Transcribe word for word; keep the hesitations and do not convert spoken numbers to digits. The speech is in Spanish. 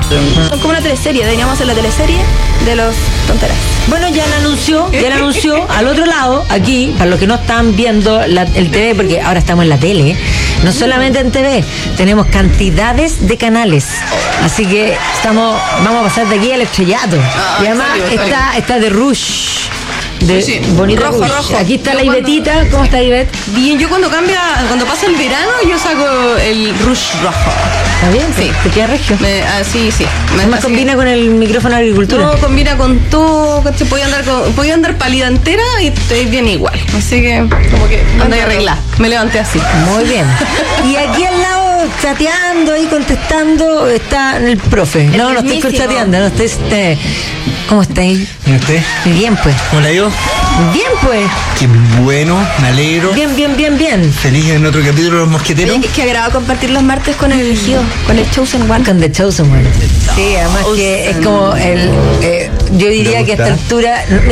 Son como una teleserie, deberíamos hacer la teleserie de los tonteras. Bueno, ya la anunció, ya la anunció al otro lado, aquí, para los que no están viendo la, el T V, porque ahora estamos en la tele, no solamente en T V, tenemos cantidades de canales. Así que estamos, vamos a pasar de aquí al estrellato. Ah, y además salió, salió. está, está de Rush. De Sí, bonita rojo, Rush. rojo. Aquí está Yo la cuando- Ivetita. ¿Cómo está Ivette? Bien, yo cuando cambia, cuando pasa el verano, yo saco el rush rojo. ¿Está bien? Sí. ¿Te queda regio? Me, ah, sí, sí. Me, Además así- combina con el micrófono de agricultura. No, combina con todo, ¿cachai? Podía andar con, podía andar pálida entera y estoy bien igual. Así que, como que ando y arreglada. Me levanté así. Muy bien. Y aquí al lado, chateando y contestando, está el profe. No, no estoy mismísimo. chateando, no estoy. Este, ¿cómo estáis? ¿Y usted? Bien, pues. ¿Cómo la dio? Bien, pues. Qué bueno, me alegro. Bien, bien, bien, bien. Feliz en otro capítulo de Los Mosqueteros. Oye, que, que agrado compartir los martes con el elegido, con el Chosen One. Con The Chosen One. Sí, además que es como el. eh, yo diría ¿Le que a esta gusta? altura.